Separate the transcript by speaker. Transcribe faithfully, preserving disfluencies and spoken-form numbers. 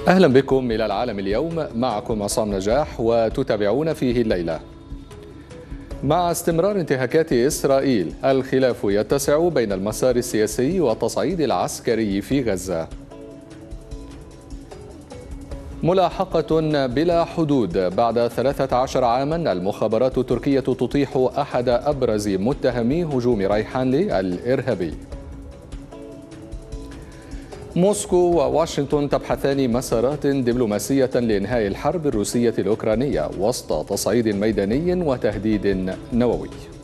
Speaker 1: أهلا بكم إلى العالم اليوم، معكم عصام نجاح وتتابعون فيه الليلة. مع استمرار انتهاكات إسرائيل، الخلاف يتسع بين المسار السياسي والتصعيد العسكري في غزة. ملاحقة بلا حدود. بعد ثلاثة عشر عاما المخابرات التركية تطيح أحد أبرز متهمي هجوم ريحانلي الإرهابي. موسكو وواشنطن تبحثان مسارات دبلوماسية لإنهاء الحرب الروسية الأوكرانية وسط تصعيد ميداني وتهديد نووي.